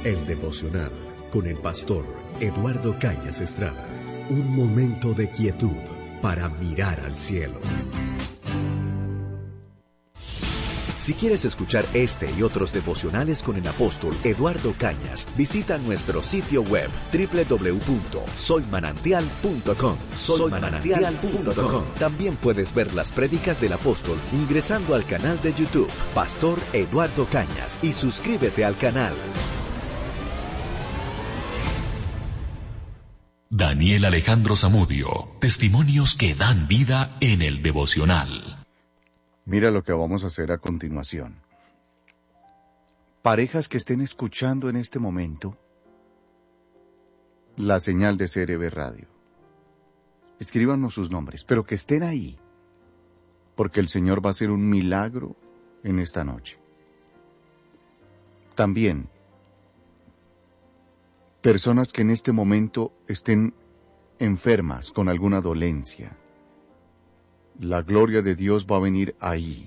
El devocional con el pastor Eduardo Cañas Estrada. Un momento de quietud para mirar al cielo. Si quieres escuchar este y otros devocionales con el apóstol Eduardo Cañas, visita nuestro sitio web www.soymanantial.com. Soymanantial.com. También puedes ver las prédicas del apóstol ingresando al canal de YouTube Pastor Eduardo Cañas y suscríbete al canal. Daniel Alejandro Zamudio, testimonios que dan vida en el devocional. Mira lo que vamos a hacer a continuación. Parejas que estén escuchando en este momento la señal de CRB Radio. Escríbanos sus nombres, pero que estén ahí, porque el Señor va a hacer un milagro en esta noche. También, personas que en este momento estén enfermas con alguna dolencia. La gloria de Dios va a venir ahí.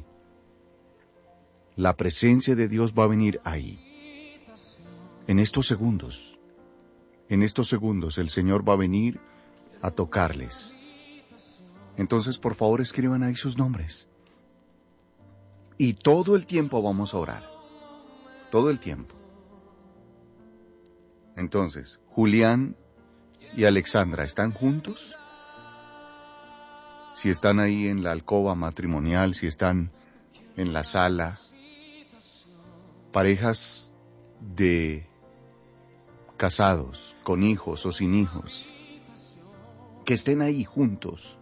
La presencia de Dios va a venir ahí. En estos segundos el Señor va a venir a tocarles. Entonces, por favor, escriban ahí sus nombres. Y todo el tiempo vamos a orar. Todo el tiempo. Entonces, Julián y Alexandra, ¿están juntos? Si están ahí en la alcoba matrimonial, si están en la sala, parejas de casados, con hijos o sin hijos, que estén ahí juntos.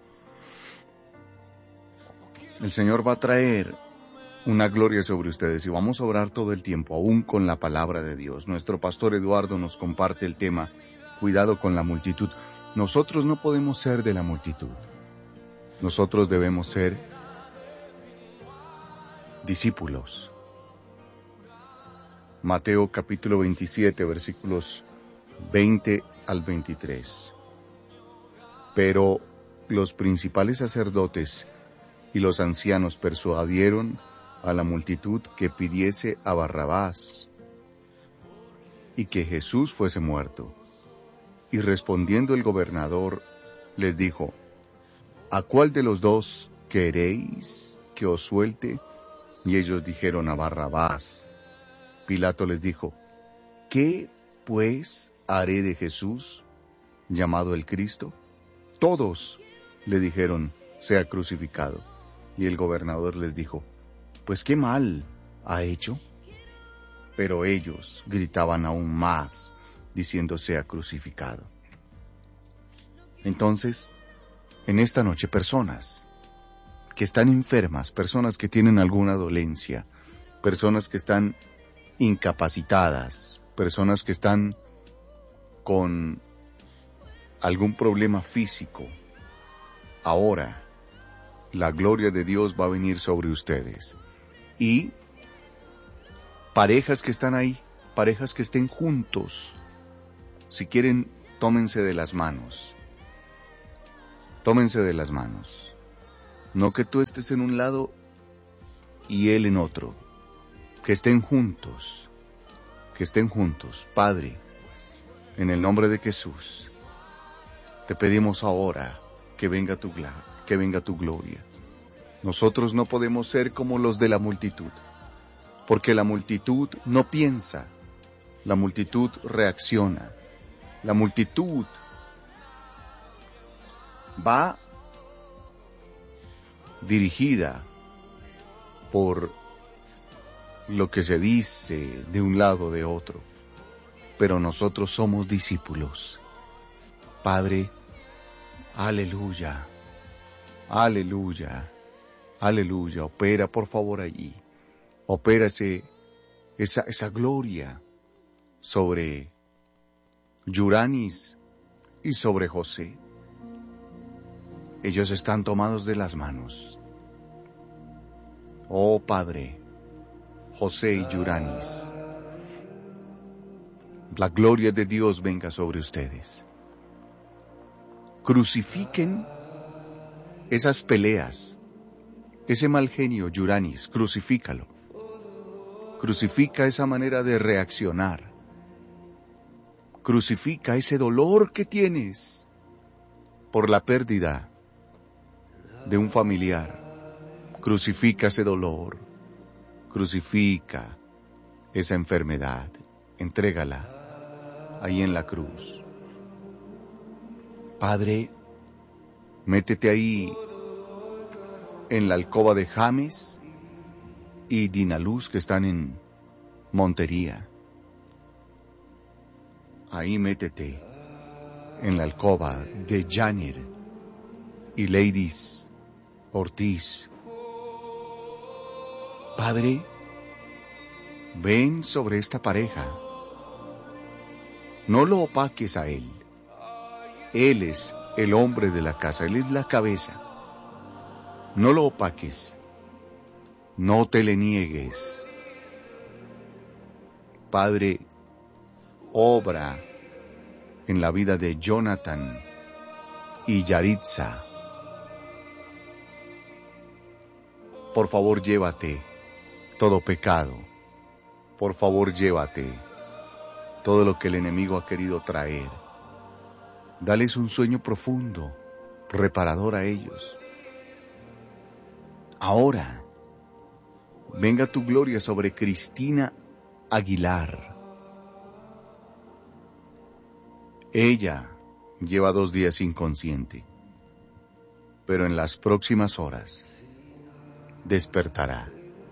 El Señor va a traer una gloria sobre ustedes y vamos a orar todo el tiempo, aún con la palabra de Dios. Nuestro pastor Eduardo nos comparte el tema, cuidado con la multitud. Nosotros no podemos ser de la multitud. Nosotros debemos ser discípulos. Mateo capítulo 27, versículos 20 al 23. Pero los principales sacerdotes y los ancianos persuadieron a la multitud que pidiese a Barrabás y que Jesús fuese muerto. Y respondiendo el gobernador, les dijo: ¿A cuál de los dos queréis que os suelte? Y ellos dijeron: a Barrabás. Pilato les dijo: ¿qué pues haré de Jesús, llamado el Cristo? Todos le dijeron: sea crucificado. Y el gobernador les dijo: pues qué mal ha hecho. Pero ellos gritaban aún más, diciendo: sea crucificado. Entonces, en esta noche, personas que están enfermas, personas que tienen alguna dolencia, personas que están incapacitadas, personas que están con algún problema físico, ahora la gloria de Dios va a venir sobre ustedes. Y parejas que están ahí, parejas que estén juntos, si quieren, tómense de las manos. Tómense de las manos. No que tú estés en un lado y él en otro. Que estén juntos. Que estén juntos. Padre, en el nombre de Jesús, te pedimos ahora que venga tu gloria. Nosotros no podemos ser como los de la multitud, porque la multitud no piensa, la multitud reacciona, la multitud va dirigida por lo que se dice de un lado o de otro, pero nosotros somos discípulos. Padre, aleluya, aleluya, aleluya, opera por favor allí, opera esa gloria sobre Yuranis y sobre José. Ellos están tomados de las manos. Oh Padre, José y Yuranis, la gloria de Dios venga sobre ustedes. Crucifiquen esas peleas, ese mal genio, Yuranis, crucifícalo. Crucifica esa manera de reaccionar. Crucifica ese dolor que tienes por la pérdida de un familiar. Crucifica ese dolor. Crucifica esa enfermedad. Entrégala ahí en la cruz. Padre, métete ahí en la alcoba de James y Dinaluz, que están en Montería. Ahí métete en la alcoba de Janer y Ladies Ortiz. Padre, ven sobre esta pareja. No lo opaques a él. Él es el hombre de la casa, él es la cabeza. No lo opaques. No te le niegues. Padre, obra en la vida de Jonathan y Yaritza. Por favor, llévate todo pecado. Por favor, llévate todo lo que el enemigo ha querido traer. Dales un sueño profundo, reparador a ellos. Ahora, venga tu gloria sobre Cristina Aguilar. Ella lleva 2 días inconsciente, pero en las próximas horas despertará.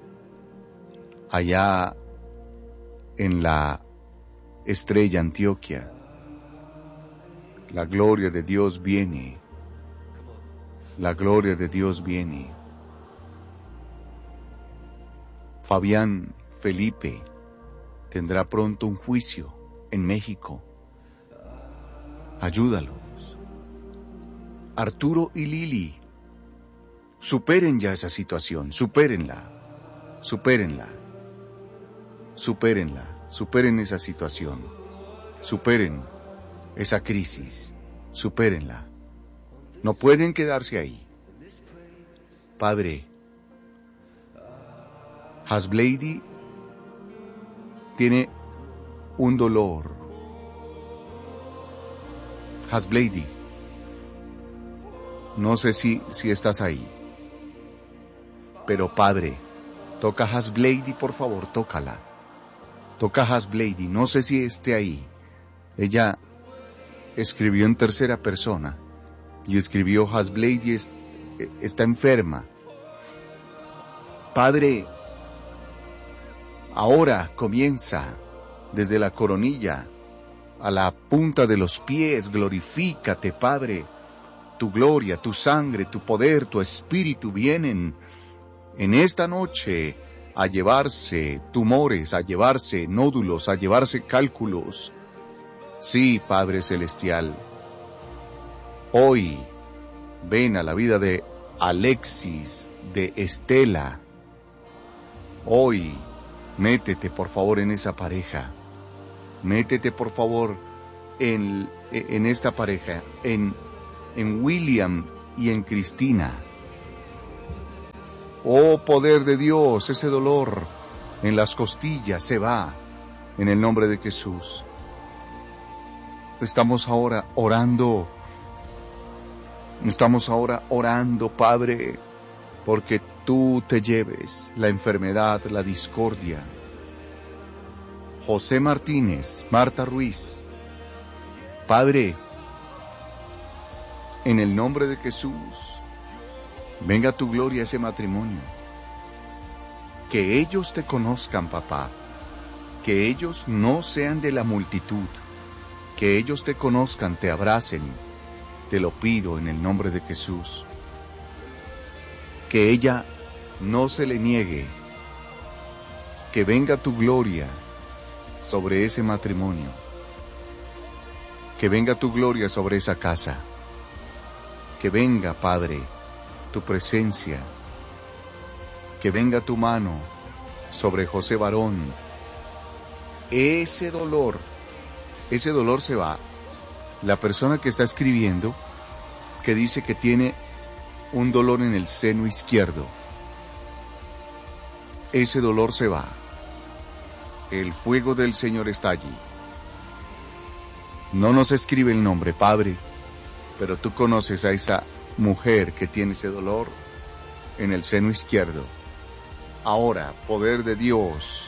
Allá en la Estrella Antioquia, la gloria de Dios viene. La gloria de Dios viene. Fabián Felipe tendrá pronto un juicio en México. Ayúdalos. Arturo y Lili, superen ya esa situación, supérenla. Superen esa situación, superen esa crisis, supérenla. No pueden quedarse ahí. Padre, Hasblady tiene un dolor. Hasblady, no sé si estás ahí, pero Padre, toca a Hasblady, por favor, tócala. Toca a Hasblady, no sé si esté ahí. Ella escribió en tercera persona y escribió: Hasblady está enferma. Padre, ahora comienza desde la coronilla a la punta de los pies. Glorifícate, Padre. Tu gloria, tu sangre, tu poder, tu espíritu vienen en esta noche a llevarse tumores, a llevarse nódulos, a llevarse cálculos. Sí, Padre Celestial. Hoy ven a la vida de Alexis, de Estela. Hoy métete por favor en esa pareja. Métete por favor en esta pareja, en William y en Cristina. Oh poder de Dios, ese dolor en las costillas se va en el nombre de Jesús. Estamos ahora orando, Padre, porque tú te lleves la enfermedad, la discordia. José Martínez, Marta Ruiz, Padre, en el nombre de Jesús, venga tu gloria a ese matrimonio. Que ellos te conozcan, papá. Que ellos no sean de la multitud. Que ellos te conozcan, te abracen. Te lo pido en el nombre de Jesús. Que ella no se le niegue. Que venga tu gloria sobre ese matrimonio. Que venga tu gloria sobre esa casa. Que venga, Padre, tu presencia. Que venga tu mano sobre José Barón. Ese dolor se va. La persona que está escribiendo, que dice que tiene un dolor en el seno izquierdo, ese dolor se va. El fuego del Señor está allí. No nos escribe el nombre, Padre, pero tú conoces a esa mujer que tiene ese dolor en el seno izquierdo. Ahora, poder de Dios,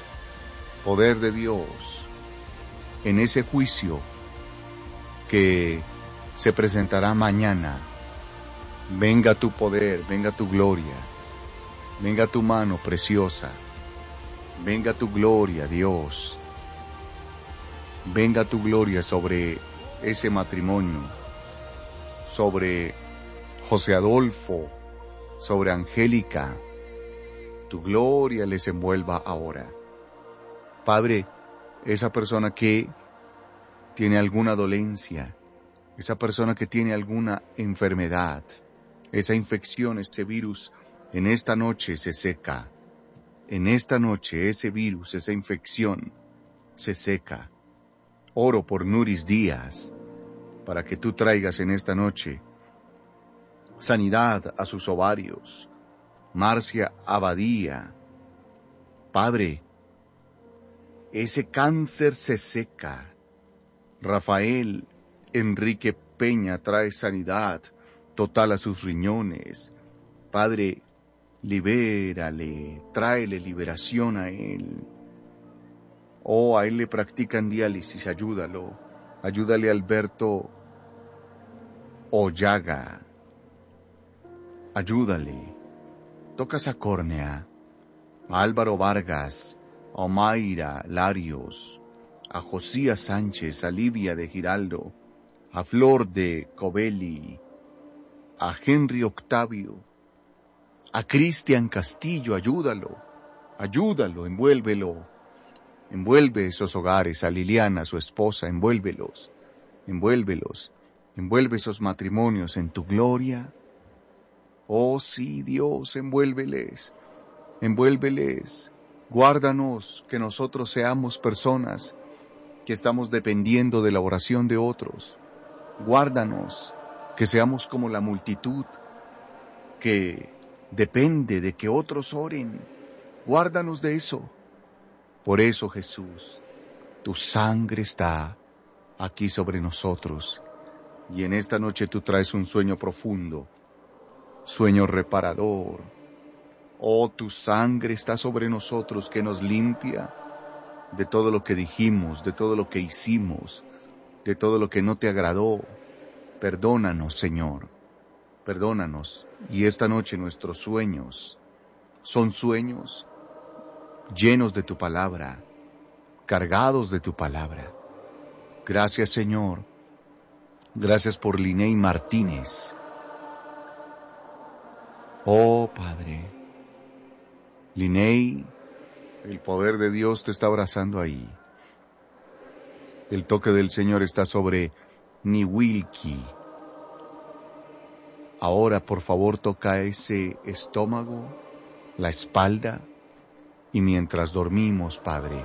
en ese juicio que se presentará mañana, venga tu poder, venga tu gloria, venga tu mano preciosa, venga tu gloria, Dios, venga tu gloria sobre ese matrimonio, sobre José Adolfo, sobre Angélica. Tu gloria les envuelva ahora. Padre, esa persona que tiene alguna dolencia, esa persona que tiene alguna enfermedad, esa infección, ese virus, en esta noche se seca. En esta noche ese virus, esa infección, se seca. Oro por Nuris Díaz, para que tú traigas en esta noche sanidad a sus ovarios. Marcia Abadía, Padre, ese cáncer se seca. Rafael Enrique Peña trae sanidad total a sus riñones. Padre, libérale, tráele liberación a él. Oh, a él le practican diálisis, ayúdalo. Ayúdale a Alberto Ollaga. Ayúdale. Toca esa córnea. A Álvaro Vargas, a Omaira Larios, a Josías Sánchez, a Livia de Giraldo, a Flor de Covelli, a Henry Octavio, a Cristian Castillo, ayúdalo, envuélvelo, envuelve esos hogares, a Liliana, su esposa, envuelve esos matrimonios en tu gloria. Oh sí, Dios, envuélveles, guárdanos, que nosotros seamos personas que estamos dependiendo de la oración de otros. Guárdanos, que seamos como la multitud que depende de que otros oren. Guárdanos de eso. Por eso, Jesús, tu sangre está aquí sobre nosotros. Y en esta noche tú traes un sueño profundo, sueño reparador. Oh, tu sangre está sobre nosotros que nos limpia de todo lo que dijimos, de todo lo que hicimos, de todo lo que no te agradó. Perdónanos, Señor, perdónanos. Y esta noche nuestros sueños son sueños llenos de tu palabra, cargados de tu palabra. Gracias, Señor. Gracias por Liney Martínez. Oh, Padre, Liney, el poder de Dios te está abrazando ahí. El toque del Señor está sobre Niwilki. Ahora, por favor, toca ese estómago, la espalda, y mientras dormimos, Padre,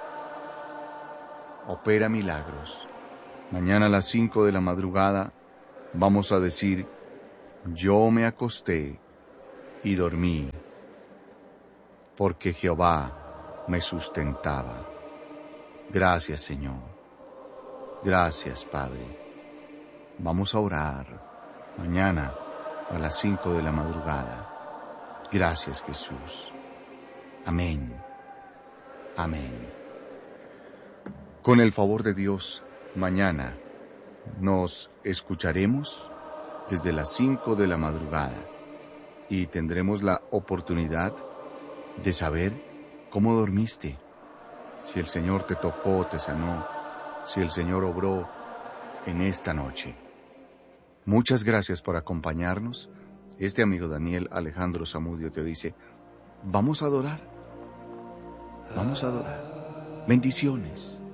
opera milagros. Mañana a las 5 de la madrugada vamos a decir: yo me acosté y dormí, porque Jehová me sustentaba. Gracias, Señor. Gracias, Padre. Vamos a orar mañana a las 5 de la madrugada. Gracias, Jesús. Amén. Amén. Con el favor de Dios, mañana nos escucharemos desde las 5 de la madrugada y tendremos la oportunidad de saber cómo dormiste, si el Señor te tocó, te sanó, si el Señor obró en esta noche. Muchas gracias por acompañarnos. Este amigo Daniel Alejandro Zamudio te dice: vamos a adorar. Bendiciones.